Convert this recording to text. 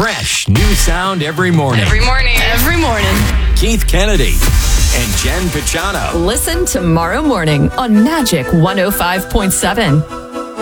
Fresh new sound every morning. Every morning. Every morning. Keith Kennedy and Jen Pichano. Listen tomorrow morning on Magic 105.7.